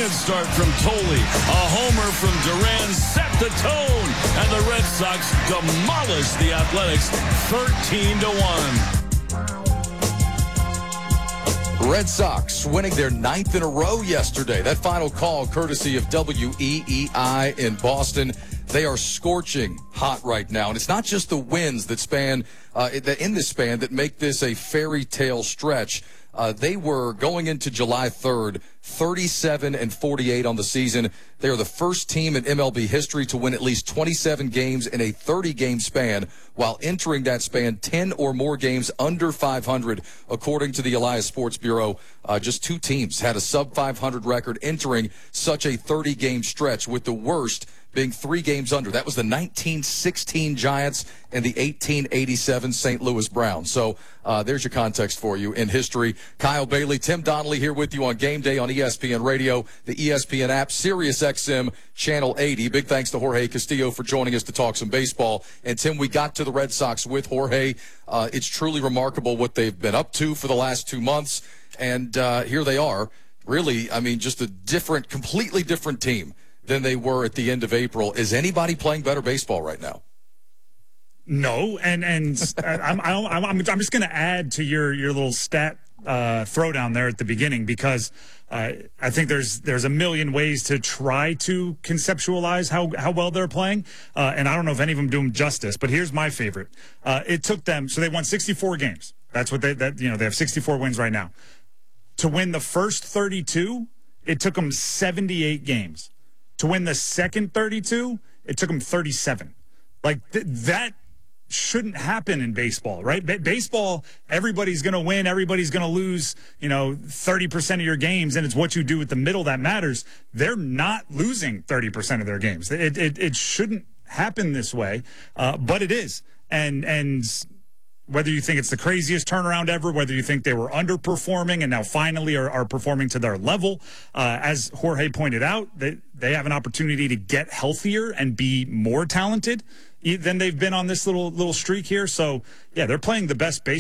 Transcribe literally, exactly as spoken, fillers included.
brilliant start from Tolley. A homer from Duran set the tone, and the Red Sox demolished the Athletics thirteen to one. Red Sox winning their ninth in a row yesterday. That final call courtesy of W E E I in Boston. They are scorching hot right now. And it's not just the wins that span, uh, in this span that make this a fairy tale stretch. Uh, they were going into July third, thirty-seven and forty-eight on the season. They are the first team in M L B history to win at least twenty-seven games in a thirty-game span, while entering that span ten or more games under five hundred, according to the Elias Sports Bureau. Uh, just two teams had a sub five hundred record entering such a thirty-game stretch, with the worst being three games under. That was the nineteen sixteen Giants and the eighteen eighty-seven Saint Louis Browns. So uh, there's your context for you in history. Kyle Bailey, Tim Donnelly here with you on Game Day on E S P N Radio, the E S P N app, Sirius X M, Channel eighty. Big thanks to Jorge Castillo for joining us to talk some baseball. And, Tim, we got to the Red Sox with Jorge. Uh, it's truly remarkable what they've been up to for the last two months. And uh, here they are. Really, I mean, just a different, completely different team than they were at the end of April. Is anybody playing better baseball right now? No, and and I'm I'm I'm, I'm just going to add to your your little stat uh, throwdown there at the beginning, because uh, I think there's there's a million ways to try to conceptualize how how well they're playing, uh, and I don't know if any of them do them justice. But here's my favorite: uh, it took them, so they won sixty-four games. That's what they that you know they have sixty-four wins right now. To win the first thirty-two, it took them seventy-eight games. To win the second thirty-two, it took them thirty-seven. Like, th- that shouldn't happen in baseball, right? B- baseball, everybody's going to win, everybody's going to lose, you know, thirty percent of your games, and it's what you do with the middle that matters. They're not losing thirty percent of their games. It it, it shouldn't happen this way, uh, but it is. And and whether you think it's the craziest turnaround ever, whether you think they were underperforming and now finally are, are performing to their level, uh, as Jorge pointed out, they, they have an opportunity to get healthier and be more talented than they've been on this little little streak here. So, yeah, they're playing the best baseball